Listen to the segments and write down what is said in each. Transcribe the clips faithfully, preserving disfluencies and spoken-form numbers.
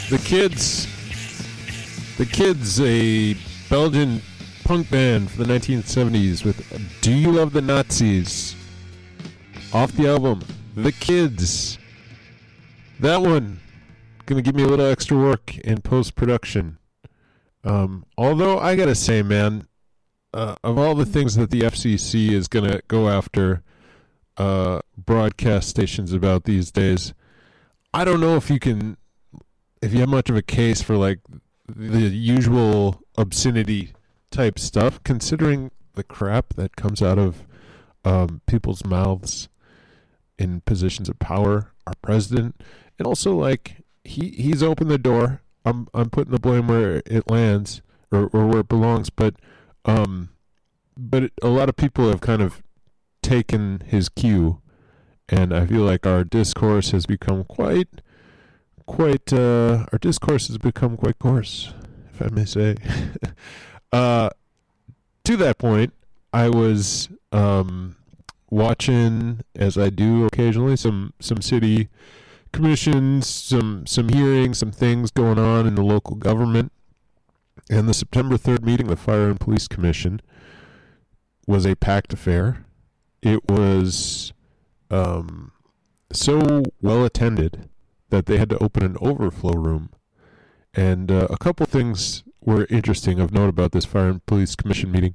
The Kids. The Kids, a Belgian punk band from the nineteen seventies with Do You Love the Nazis? Off the album, The Kids. That one, gonna give me a little extra work in post-production. Um, although, I gotta say, man, uh, of all the things that the F C C is gonna go after uh, broadcast stations about these days, I don't know if you can... if you have much of a case for like the usual obscenity type stuff, considering the crap that comes out of um, people's mouths in positions of power, our president, and also like he he's opened the door. I'm I'm putting the blame where it lands or, or where it belongs, but um, but it, a lot of people have kind of taken his cue, and I feel like our discourse has become quite. Quite, uh, our discourse has become quite coarse, if I may say. uh, to that point, I was um, watching, as I do occasionally, some, some city commissions, some some hearings, some things going on in the local government. And the September third meeting, the Fire and Police Commission, was a packed affair. It was um, so well attended that they had to open an overflow room. And uh, a couple things were interesting of note about this Fire and Police Commission meeting.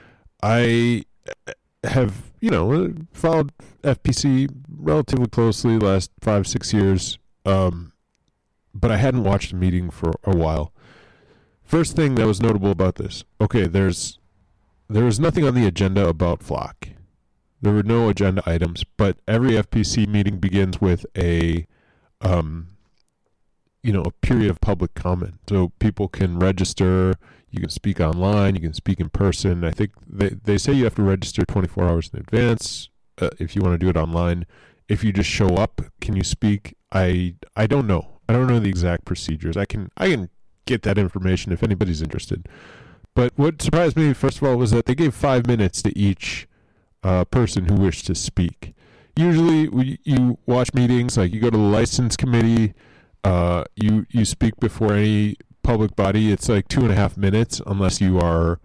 I have, you know, followed F P C relatively closely the last five, six years, um, but I hadn't watched a meeting for a while. First thing that was notable about this, okay, there's there was nothing on the agenda about Flock. There were no agenda items, but every F P C meeting begins with a Um, you know, a period of public comment. So people can register, you can speak online, you can speak in person. I think they, they say you have to register twenty-four hours in advance uh, if you want to do it online. If you just show up, can you speak? I I don't know. I don't know the exact procedures. I can I can get that information if anybody's interested. But what surprised me, first of all, was that they gave five minutes to each uh, person who wished to speak. Usually, we, you watch meetings, like you go to the license committee, uh, you, you speak before any public body, it's like two and a half minutes, unless you are